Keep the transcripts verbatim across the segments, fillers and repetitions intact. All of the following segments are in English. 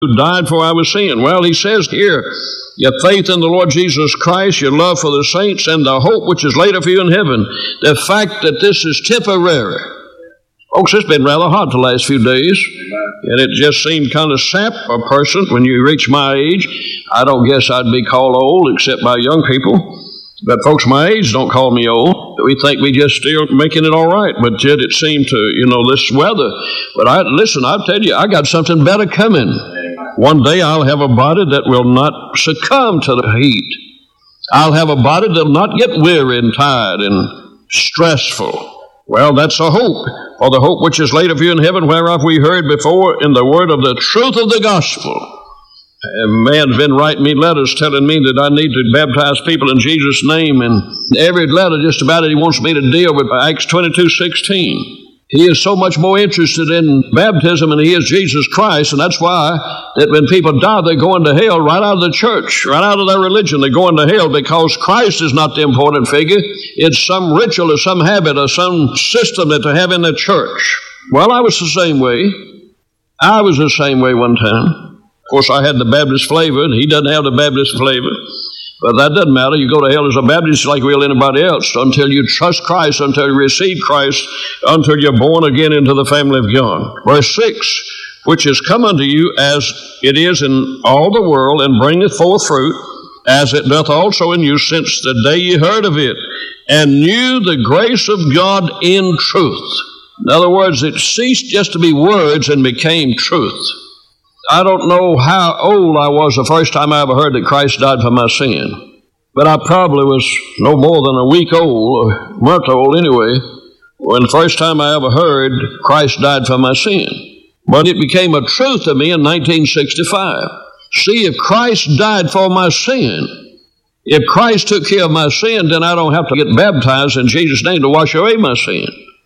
who died for our sin. Well, he says here, your faith in the Lord Jesus Christ, your love for the saints, and the hope which is laid up for you in heaven. The fact that this is temporary. Folks, it's been rather hot the last few days, and it just seemed kind of sap a person when you reach my age. I don't guess I'd be called old except by young people. But folks my age don't call me old. We think we just still making it all right, but yet it seemed to, you know, this weather. But I listen, I'll tell you, I got something better coming. One day I'll have a body that will not succumb to the heat. I'll have a body that will not get weary and tired and stressful. Well, that's a hope. For the hope which is laid of you in heaven, whereof we heard before in the word of the truth of the gospel. A man's been writing me letters telling me that I need to baptize people in Jesus' name, and every letter just about it he wants me to deal with Acts twenty-two sixteen. He is so much more interested in baptism than he is Jesus Christ, and that's why that when people die, they go into hell right out of the church, right out of their religion. They go into hell because Christ is not the important figure. It's some ritual or some habit or some system that they have in the church. Well, I was the same way. I was the same way one time. Of course, I had the Baptist flavor, and he doesn't have the Baptist flavor. But that doesn't matter. You go to hell as a Baptist like will anybody else until you trust Christ, until you receive Christ, until you're born again into the family of God. Verse six, which is come unto you as it is in all the world, and bringeth forth fruit, as it doth also in you since the day ye heard of it, and knew the grace of God in truth. In other words, it ceased just to be words and became truth. I don't know how old I was the first time I ever heard that Christ died for my sin. But I probably was no more than a week old, or a month old anyway, when the first time I ever heard Christ died for my sin. But it became a truth to me in nineteen sixty-five. See, if Christ died for my sin, if Christ took care of my sin, then I don't have to get baptized in Jesus' name to wash away my sin.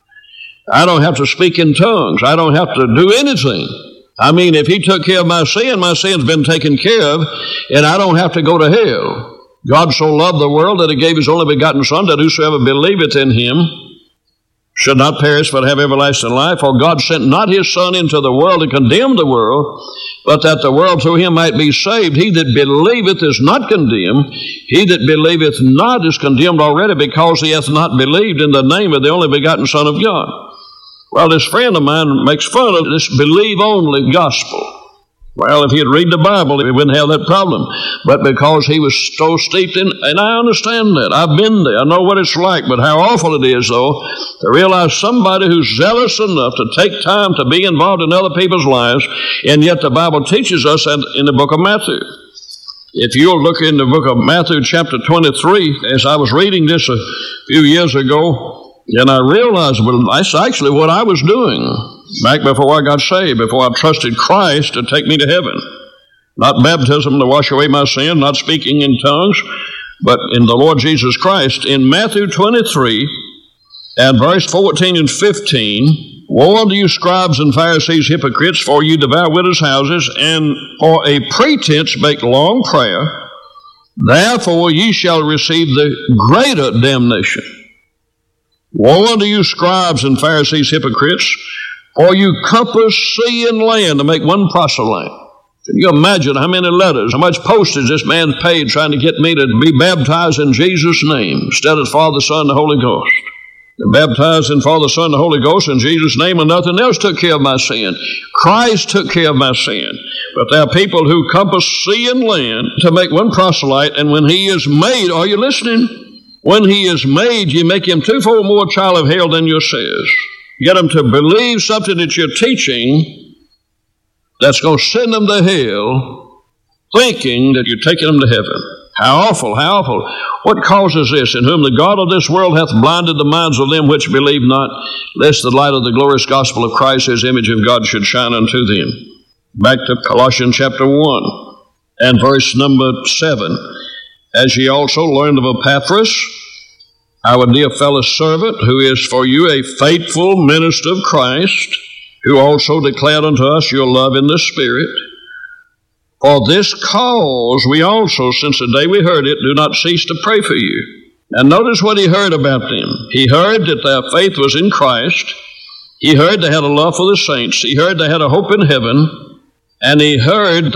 I don't have to speak in tongues. I don't have to do anything. I mean, if he took care of my sin, my sin's been taken care of, and I don't have to go to hell. God so loved the world that he gave his only begotten Son, that whosoever believeth in him should not perish but have everlasting life. For God sent not his Son into the world to condemn the world, but that the world through him might be saved. He that believeth is not condemned. He that believeth not is condemned already, because he hath not believed in the name of the only begotten Son of God. Well, this friend of mine makes fun of this believe-only gospel. Well, if he'd read the Bible, he wouldn't have that problem. But because he was so steeped in, and I understand that. I've been there. I know what it's like. But how awful it is, though, to realize somebody who's zealous enough to take time to be involved in other people's lives, and yet the Bible teaches us in the book of Matthew. If you'll look in the book of Matthew chapter twenty-three, as I was reading this a few years ago, and I realized, well, that's actually what I was doing back before I got saved, before I trusted Christ to take me to heaven. Not baptism to wash away my sin, not speaking in tongues, but in the Lord Jesus Christ. In Matthew twenty-three and verse fourteen and fifteen, woe unto you, scribes and Pharisees, hypocrites, for you devour widows' houses, and for a pretense make long prayer. Therefore ye shall receive the greater damnation. Woe unto you, scribes and Pharisees, hypocrites, for you compass sea and land to make one proselyte. Can you imagine how many letters, how much postage this man paid trying to get me to be baptized in Jesus' name instead of Father, Son, and the Holy Ghost? Baptized in Father, Son, and the Holy Ghost in Jesus' name, and nothing else took care of my sin. Christ took care of my sin. But there are people who compass sea and land to make one proselyte, and when he is made, are you listening? When he is made, you make him twofold more child of hell than yourselves. Get him to believe something that you're teaching that's going to send them to hell, thinking that you're taking them to heaven. How awful, how awful. What causes this? In whom the God of this world hath blinded the minds of them which believe not, lest the light of the glorious gospel of Christ, his image of God, should shine unto them. Back to Colossians chapter one and verse number seven. As ye also learned of Epaphras, our dear fellow servant, who is for you a faithful minister of Christ, who also declared unto us your love in the Spirit. For this cause we also, since the day we heard it, do not cease to pray for you. And notice what he heard about them. He heard that their faith was in Christ. He heard they had a love for the saints. He heard they had a hope in heaven. And he heard